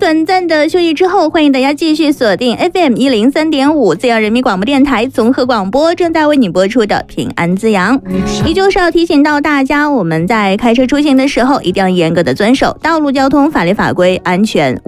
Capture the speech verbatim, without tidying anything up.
短暂的休息之后，欢迎大家继续锁定 F M 一零三点五 自由人民广播电台综合广播，正在为你播出的平安滋养。依旧是要提醒到大家，我们在开车出行的时候，一定要严格的遵守道路交通法律法规，安全